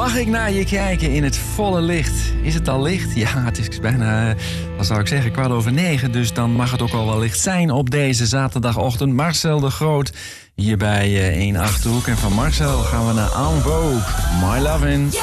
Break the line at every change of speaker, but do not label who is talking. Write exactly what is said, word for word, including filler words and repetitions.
Mag ik naar je kijken in het volle licht? Is het al licht? Ja, het is bijna, wat zou ik zeggen, kwart over negen. Dus dan mag het ook al wel licht zijn op deze zaterdagochtend. Marcel de Groot hier bij uh, één Achterhoek. En van Marcel gaan we naar En Vogue. My Lovin'.